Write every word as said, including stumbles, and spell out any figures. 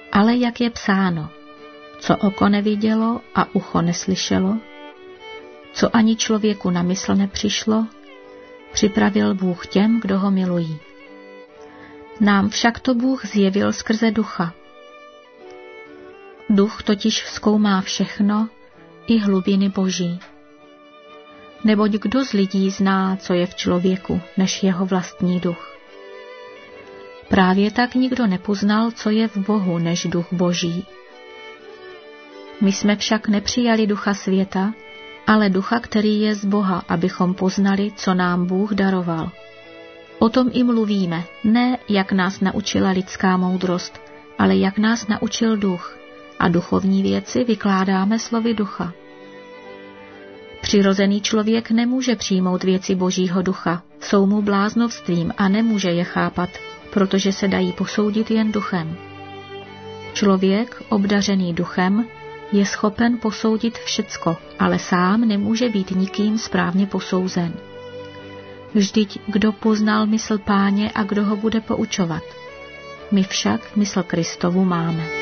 Ale jak je psáno, co oko nevidělo a ucho neslyšelo, co ani člověku na mysl nepřišlo, připravil Bůh těm, kdo ho milují. Nám však to Bůh zjevil skrze Ducha. Duch totiž zkoumá všechno, i hlubiny Boží. Neboť kdo z lidí zná, co je v člověku, než jeho vlastní duch? Právě tak nikdo nepoznal, co je v Bohu, než duch Boží. My jsme však nepřijali ducha světa, ale ducha, který je z Boha, abychom poznali, co nám Bůh daroval. O tom i mluvíme, ne jak nás naučila lidská moudrost, ale jak nás naučil duch, a duchovní věci vykládáme slovy ducha. Přirozený člověk nemůže přijmout věci Božího ducha, jsou mu bláznovstvím a nemůže je chápat, protože se dají posoudit jen duchem. Člověk, obdařený duchem, je schopen posoudit všecko, ale sám nemůže být nikým správně posouzen. Vždyť kdo poznal mysl Páně a kdo ho bude poučovat? My však mysl Kristovu máme.